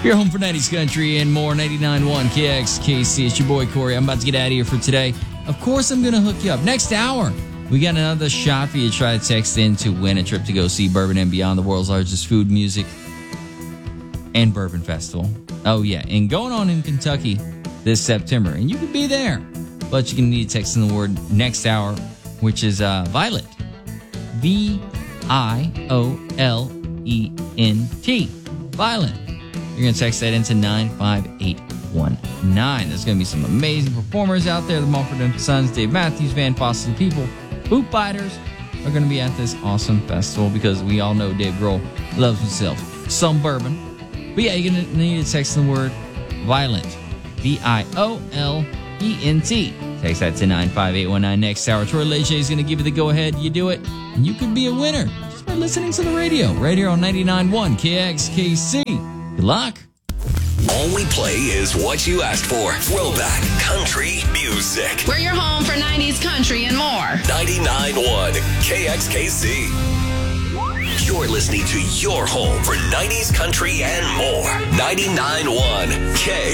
You're home for 90s Country and more. 99.1 KXKC. It's your boy Corey. I'm about to get out of here for today. Of course, I'm going to hook you up. Next hour, we got another shot for you to try to text in to win a trip to go see Bourbon and Beyond, the world's largest food, music, and bourbon festival. Oh, yeah. And going on in Kentucky this September. And you could be there. But you're going to need to text in the word next hour, which is Violet. VIOLENT. Violet. You're going to text that into 95819. There's going to be some amazing performers out there. The Mumford & Sons, Dave Matthews, Van Foster, the People, Boot Biters are going to be at this awesome festival because we all know Dave Grohl loves himself some bourbon. But yeah, you're going to need to text the word Violent. VIOLENT. Text that to 95819 next hour. Troy Leger is going to give you the go-ahead. You do it, and you could be a winner just by listening to the radio. Right here on 99.1 KXKC. Good luck. All we play is what you asked for. Throwback country music. We're your home for 90s country and more. 99.1 KXKC. You're listening to your home for 90s country and more. 99.1 KXKC.